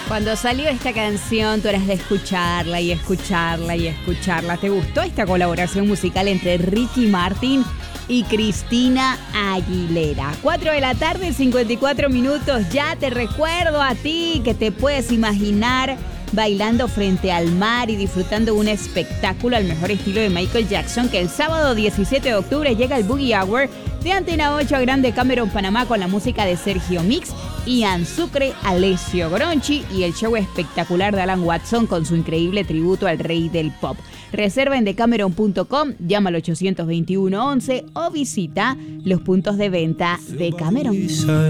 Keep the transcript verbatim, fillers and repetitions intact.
Cuando salió esta canción, tú eras de escucharla y escucharla y escucharla. ¿Te gustó esta colaboración musical entre Ricky Martin y Cristina Aguilera? cuatro de la tarde, cincuenta y cuatro minutos. Ya te recuerdo a ti que te puedes imaginar bailando frente al mar y disfrutando un espectáculo al mejor estilo de Michael Jackson, que el sábado diecisiete de octubre llega el Boogie Hour de Antena ocho a Grande Cameron, Panamá, con la música de Sergio Mix, Ian Sucre, Alessio Gronchi y el show espectacular de Alan Watson con su increíble tributo al rey del pop. Reserva en decameron punto com, llama al ochocientos veintiuno once o visita los puntos de venta de Cameron.